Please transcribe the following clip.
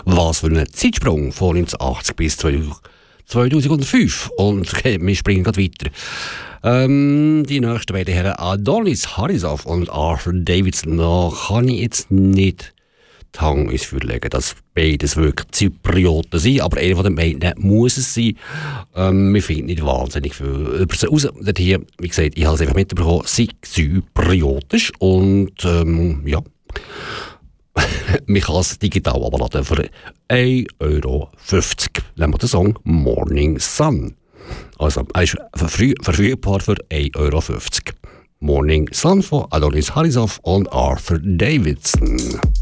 Was für ein Zeitsprung von 1980 bis 2005. Und wir springen gerade weiter. Die nächsten beiden Herren, Adonis Harisov und Arthur Davidson, da kann ich jetzt nicht die Hand ins Feuer legen, dass beides wirklich Zyprioten sind, aber einer von den beiden muss es sein. Wir finden nicht wahnsinnig viel über sie raus. Dort hier, wie gesagt, ich habe es einfach mitbekommen, sie zypriotisch und ja, man kann es digital abladen für 1,50 €. Nehmen wir den Song Morning Sun. Also, er ist verfügbar für 1,50 €. Morning Sun von Adonis Harisov und Arthur Davidson.